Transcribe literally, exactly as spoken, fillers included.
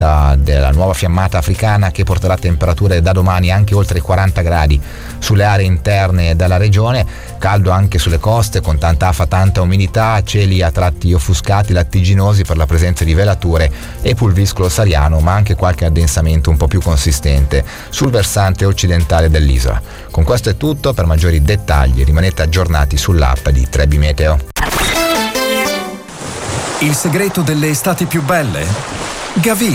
della nuova fiammata africana che porterà temperature da domani anche oltre i quaranta gradi sulle aree interne della regione, caldo anche sulle coste con tanta afa, tanta umidità, cieli a tratti offuscati, lattiginosi per la presenza di velature e pulviscolo sahariano, ma anche qualche addensamento un po' più consistente sul versante occidentale dell'isola. Con questo è tutto, per maggiori dettagli rimanete aggiornati sull'app di Trebi Meteo. Il segreto delle estati più belle? Gavina.